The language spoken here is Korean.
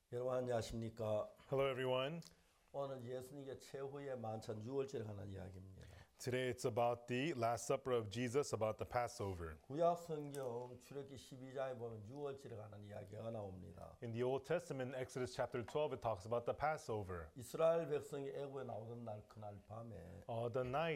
여러분 안녕하십니까? Hello, everyone. 오늘 예수님의 최후의 만찬 유월절에 관한 이야기입니다. Today it's about the Last Supper of Jesus, about the Passover. 구약 성경 출애굽기 12장에 보면 유월절에 관한 이야기가 나옵니다. In the Old Testament, Exodus chapter 12, it talks about the Passover. 이스라엘 백성이 애굽에 나오던 날 그날 밤에 The night